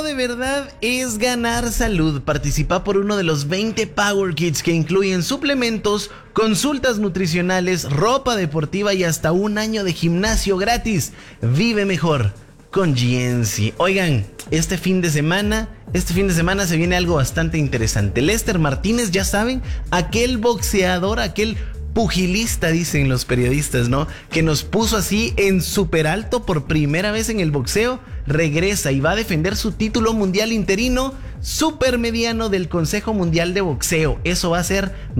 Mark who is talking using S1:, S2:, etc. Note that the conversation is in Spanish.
S1: de verdad es ganar salud. Participa por uno de los 20 Power Kits que incluyen suplementos, consultas nutricionales, ropa deportiva y hasta un año de gimnasio gratis. Vive mejor con GNC. Oigan, este fin de semana se viene algo bastante interesante. Lester Martínez, ya saben, aquel boxeador, aquel pugilista, dicen los periodistas, ¿no? Que nos puso así en súper alto por primera vez en el boxeo, regresa y va a defender su título mundial interino supermediano del Consejo Mundial de Boxeo. Eso va a ser